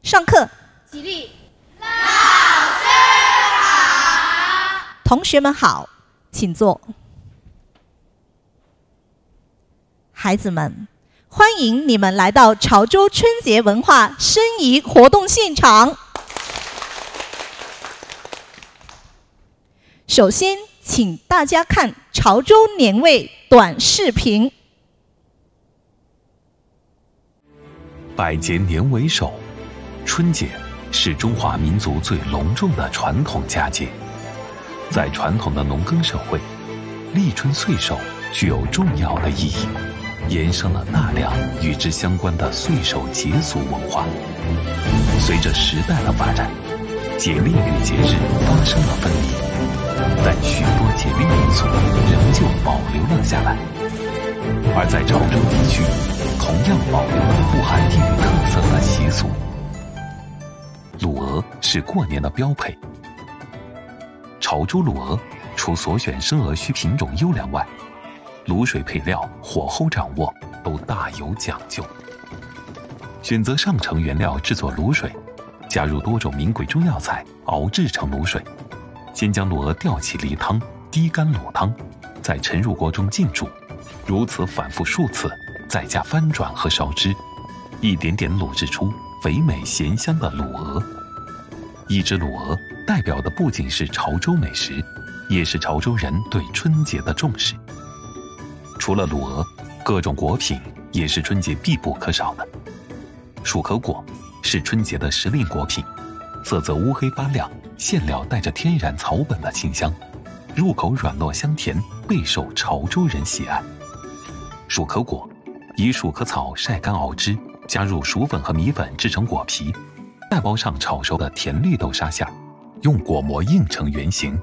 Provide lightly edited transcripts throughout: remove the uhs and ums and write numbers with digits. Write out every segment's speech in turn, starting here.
上课。 起立。 老师好。 同学们好，请坐。孩子们，欢迎你们来到潮州春节文化申遗活动现场。首先，请大家看潮州年味短视频。 百节年为首，春节是中华民族最隆重的传统佳节。在传统的农耕社会，立春岁首具有重要的意义，衍生了大量与之相关的岁首节俗文化。随着时代的发展，节令与节日发生了分离，但许多节令民俗仍旧保留了下来。而在潮州地区，同样保留了富含地域特色的习俗。卤鹅是过年的标配。潮州卤鹅除所选生鹅须品种优良外，卤水配料、火候掌握都大有讲究。选择上乘原料制作卤水，加入多种名贵中药材熬制成卤水。先将卤鹅吊起梨汤，滴干卤汤，再沉入锅中浸煮，如此反复数次，再加翻转和烧汁，一点点卤制出肥美咸香的卤鹅。一只卤鹅代表的不仅是潮州美食，也是潮州人对春节的重视。除了卤鹅，各种果品也是春节必不可少的。薯壳果是春节的时令果品，色泽乌黑发亮，馅料带着天然草本的清香，入口软糯香甜，备受潮州人喜爱。薯壳果以薯壳草晒干熬汁，加入薯粉和米粉制成果皮，再包上炒熟的甜绿豆沙馅，用果膜映成圆形。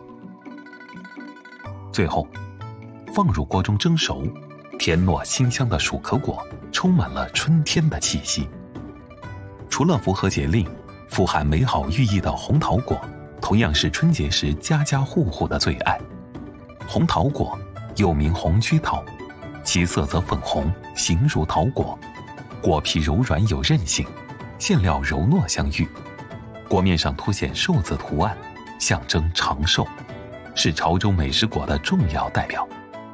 最后放入锅中蒸熟，甜糯清香的薯壳果充满了春天的气息。除了符合节令、富含美好寓意的红桃果，同样是春节时家家户户的最爱。红桃果又名红曲桃，其色泽粉红，形如桃果，果皮柔软有韧性，馅料柔糯香芋，果面上凸显寿字图案，象征长寿，是潮州美食果的重要代表。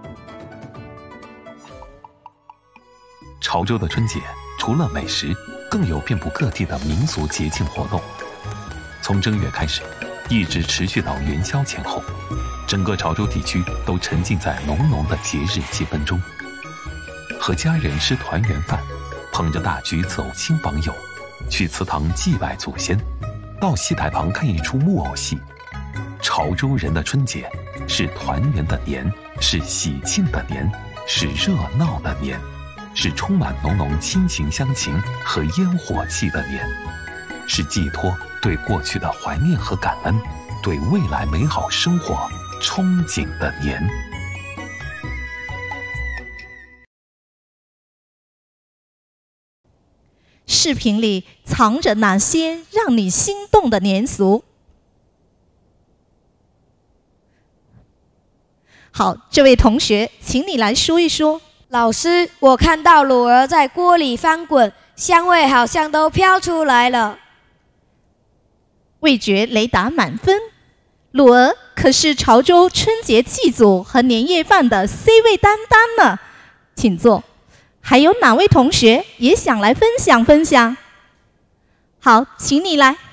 潮州的春节除了美食，更有遍布各地的民俗节庆活动。从正月开始，一直持续到元宵前后，整个潮州地区都沉浸在浓浓的节日气氛中。和家人吃团圆饭，捧着大菊走亲访友，去祠堂祭拜祖先，到戏台旁看一出木偶戏。潮州人的春节是团圆的年，是喜庆的年，是热闹的年，是充满浓浓亲情乡情和烟火气的年，是寄托对过去的怀念和感恩，对未来美好生活憧憬的年。 视频里藏着哪些让你心动的年俗？好，这位同学，请你来说一说。 老师，我看到卤鹅在锅里翻滚，香味好像都飘出来了。 味觉雷达满分。卤鹅可是潮州春节祭祖和年夜饭的 C 位担当呢。请坐。还有哪位同学也想来分享分享？好，请你来。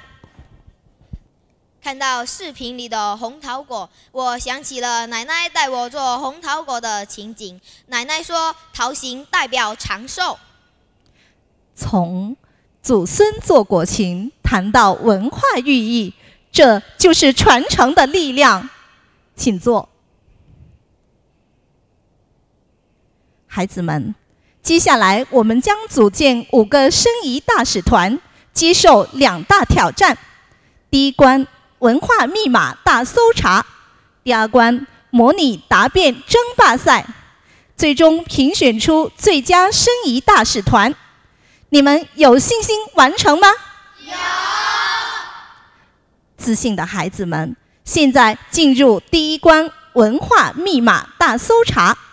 看到视频里的红桃果，我想起了奶奶带我做红桃果的情景。奶奶说，桃形代表长寿。 从祖孙做果情谈到文化寓意，这就是传承的力量。请坐。孩子们，接下来我们将组建5个申遗大使团，接受2大挑战。第一关，文化密码大搜查；第二关，模拟答辩争霸赛。最终评选出最佳申遗大使团。你们有信心完成吗？ 有。 自信的孩子们，现在进入第一关文化密码大搜查。